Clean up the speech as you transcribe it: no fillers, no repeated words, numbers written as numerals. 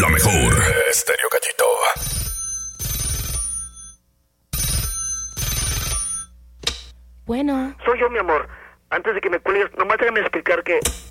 la mejor. Estéreo Gallito. Bueno. Soy yo, mi amor. Antes de que me cuelgues, nomás déjame explicar que